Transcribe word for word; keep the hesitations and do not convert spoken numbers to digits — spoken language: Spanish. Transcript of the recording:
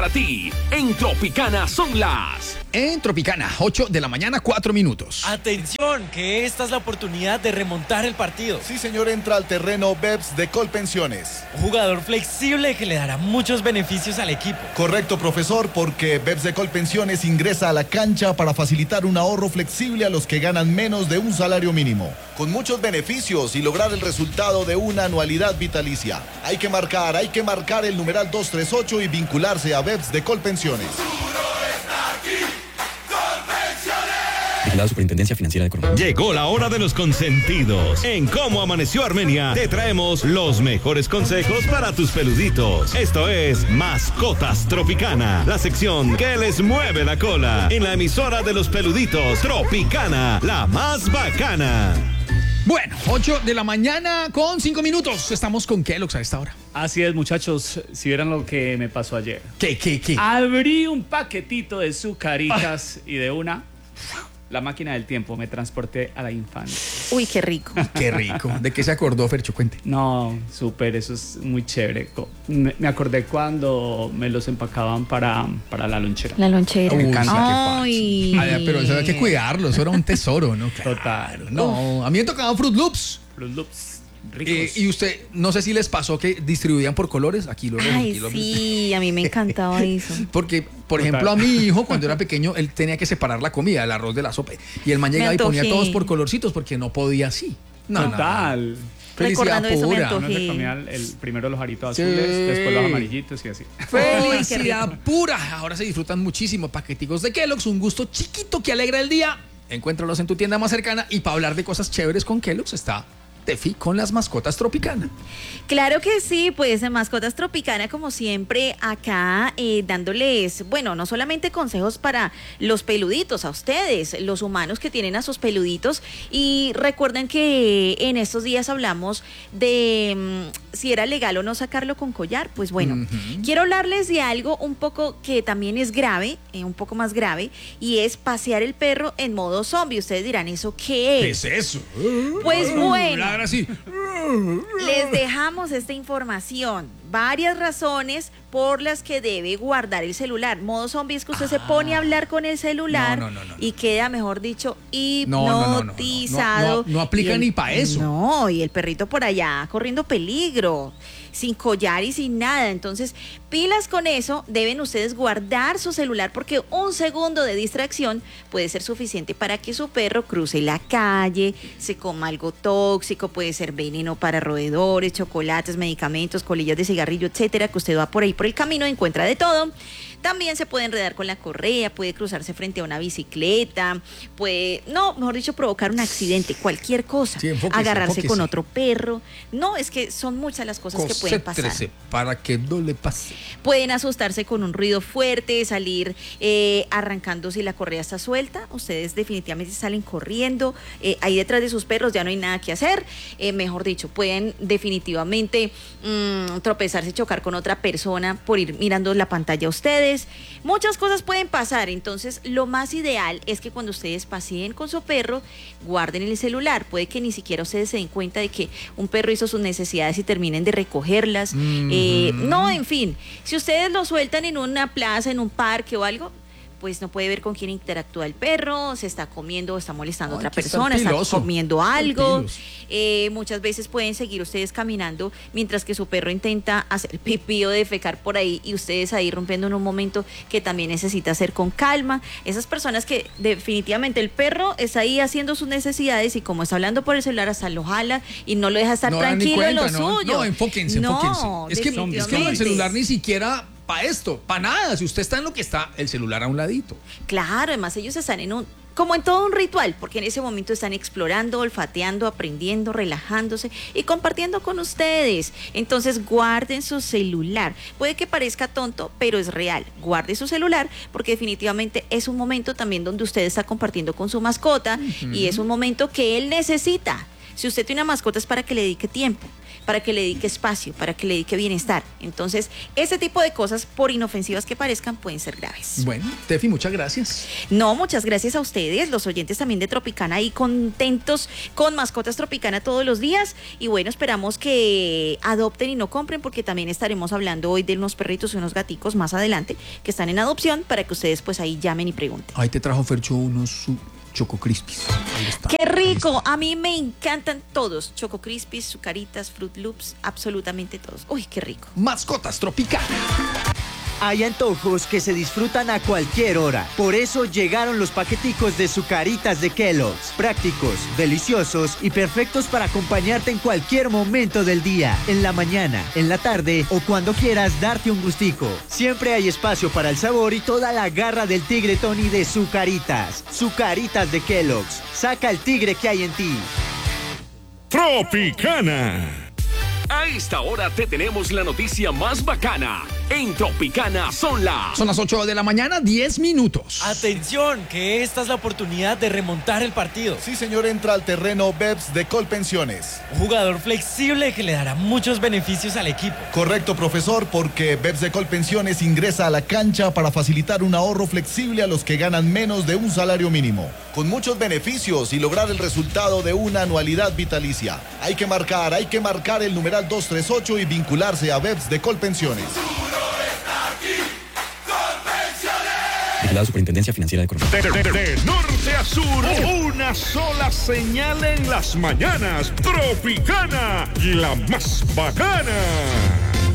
Para ti, en Tropicana son las... En Tropicana, ocho de la mañana, cuatro minutos. Atención, que esta es la oportunidad de remontar el partido. Sí, señor, entra al terreno Beps de Colpensiones. Un jugador flexible que le dará muchos beneficios al equipo. Correcto, profesor, porque Beps de Colpensiones ingresa a la cancha para facilitar un ahorro flexible a los que ganan menos de un salario mínimo. Con muchos beneficios y lograr el resultado de una anualidad vitalicia. Hay que marcar, hay que marcar el numeral dos tres ocho y vincularse a Beps de Colpensiones. La Superintendencia Financiera de Colombia. Llegó la hora de los consentidos. En Cómo Amaneció Armenia te traemos los mejores consejos para tus peluditos. Esto es Mascotas Tropicana, la sección que les mueve la cola en la emisora de los peluditos Tropicana, la más bacana. Bueno, ocho de la mañana con cinco minutos. Estamos con Kellogg's a esta hora. Así es, muchachos. Si vieran lo que me pasó ayer. ¿Qué, qué, qué? Abrí un paquetito de sucaritas ah. y de una... La máquina del tiempo, me transporté a la infancia. Uy, qué rico. Qué rico. ¿De qué se acordó, Fercho? Cuente. No, súper, eso es muy chévere. Me, me acordé cuando me los empacaban para, para la lonchera. La lonchera. Me encanta. Ay. Ay, pero eso hay que cuidarlo, eso era un tesoro, ¿no? Total. No, a mí me tocaban Fruit Loops. Fruit Loops. Ricos. Eh, y usted, no sé si les pasó que distribuían por colores. Aquí lo ven. Ay, aquí lo sí, ven. a mí me encantaba eso. Porque, por Total. ejemplo, a mi hijo, cuando era pequeño, él tenía que separar la comida, el arroz de la sopa. Y el man llegaba y ponía todos por colorcitos porque no podía así. No, Total. No, no. Felicidad Recordando pura. eso me Uno se comía el, el, primero los aritos Sí. azules, después los amarillitos y así. Felicidad pura. Ahora se disfrutan muchísimo paqueticos de Kellogg's, un gusto chiquito que alegra el día. Encuéntralos en tu tienda más cercana. Y para hablar de cosas chéveres con Kellogg's está Tefi con las mascotas Tropicana. Claro que sí, pues en Mascotas Tropicana, como siempre, acá eh, dándoles, bueno, no solamente consejos para los peluditos, a ustedes, los humanos que tienen a sus peluditos. Y recuerden que en estos días hablamos de mmm, si era legal o no sacarlo con collar. Pues bueno, uh-huh. quiero hablarles de algo un poco que también es grave, eh, un poco más grave, y es pasear el perro en modo zombie. Ustedes dirán, ¿eso qué es? ¿Qué es eso? Pues bueno, ahora sí. les dejamos esta información. Varias razones por las que debe guardar el celular. Modo zombie es que usted ah, se pone a hablar con el celular no, no, no, no, y queda, mejor dicho, hipnotizado. No, no, no, no, no, no, no aplica el, ni para eso. No, y el perrito por allá corriendo peligro, sin collar y sin nada. Entonces, pilas con eso, deben ustedes guardar su celular porque un segundo de distracción puede ser suficiente para que su perro cruce la calle, se coma algo tóxico, puede ser veneno para roedores, chocolates, medicamentos, colillas de cigarrillo, etcétera, que usted va por ahí por el camino, encuentra de todo. También se puede enredar con la correa, puede cruzarse frente a una bicicleta, puede, no, mejor dicho, provocar un accidente, cualquier cosa, sí, enfóquese, agarrarse enfóquese. con otro perro. No, es que son muchas las cosas que pueden pasar. Para que no le pase. Pueden asustarse con un ruido fuerte, salir eh, arrancando si la correa está suelta. Ustedes definitivamente salen corriendo, eh, ahí detrás de sus perros ya no hay nada que hacer. Eh, mejor dicho, pueden definitivamente mmm, tropezarse, chocar con otra persona por ir mirando la pantalla a ustedes. Muchas cosas pueden pasar, entonces lo más ideal es que cuando ustedes paseen con su perro, guarden el celular. Puede que ni siquiera ustedes se den cuenta de que un perro hizo sus necesidades y terminen de recogerlas. Mm-hmm. eh, no, en fin, si ustedes lo sueltan en una plaza, en un parque o algo, pues no puede ver con quién interactúa el perro, se está comiendo o está molestando a otra persona, está comiendo algo. Eh, muchas veces pueden seguir ustedes caminando mientras que su perro intenta hacer pipí o defecar por ahí y ustedes ahí rompiendo en un momento que también necesita hacer con calma. Esas personas que definitivamente el perro está ahí haciendo sus necesidades y como está hablando por el celular hasta lo jala y no lo deja estar no, tranquilo cuenta, en lo no, suyo. No, enfóquense, no, enfóquense. Es que, es que el celular ni siquiera... para esto, para nada. Si usted está en lo que está, el celular a un ladito. Claro, además ellos están en un, como en todo un ritual, porque en ese momento están explorando, olfateando, aprendiendo, relajándose y compartiendo con ustedes. Entonces guarden su celular. Puede que parezca tonto, pero es real. Guarde su celular porque definitivamente es un momento también donde usted está compartiendo con su mascota uh-huh. y es un momento que él necesita. Si usted tiene una mascota es para que le dedique tiempo, para que le dedique espacio, para que le dedique bienestar. Entonces, ese tipo de cosas, por inofensivas que parezcan, pueden ser graves. Bueno, Tefi, muchas gracias. No, muchas gracias a ustedes, los oyentes también de Tropicana, ahí contentos con Mascotas Tropicana todos los días. Y bueno, esperamos que adopten y no compren, porque también estaremos hablando hoy de unos perritos y unos gaticos más adelante que están en adopción, para que ustedes pues ahí llamen y pregunten. Ahí te trajo Fercho unos su- Choco Crispies. Ahí está. ¡Qué rico! A mí me encantan todos. Choco Crispies, Zucaritas, Fruit Loops, absolutamente todos. ¡Uy, qué rico! Mascotas Tropicana. Hay antojos que se disfrutan a cualquier hora. Por eso llegaron los paqueticos de Zucaritas de Kellogg's. Prácticos, deliciosos y perfectos para acompañarte en cualquier momento del día. En la mañana, en la tarde o cuando quieras darte un gustico. Siempre hay espacio para el sabor y toda la garra del tigre Tony de Zucaritas. Zucaritas de Kellogg's. Saca el tigre que hay en ti. Tropicana. A esta hora te tenemos la noticia más bacana. En Tropicana son las... Son las ocho de la mañana, diez minutos. Atención, que esta es la oportunidad de remontar el partido. Sí, señor, entra al terreno Bebs de Colpensiones. Un jugador flexible que le dará muchos beneficios al equipo. Correcto, profesor, porque Bebs de Colpensiones ingresa a la cancha para facilitar un ahorro flexible a los que ganan menos de un salario mínimo, con muchos beneficios y lograr el resultado de una anualidad vitalicia. Hay que marcar, hay que marcar el numeral dos tres ocho y vincularse a Bebs de Colpensiones. Vigilado Superintendencia Financiera de Colombia. De, de- de norte a sur, una sola señal en las mañanas. Tropicana, la más bacana.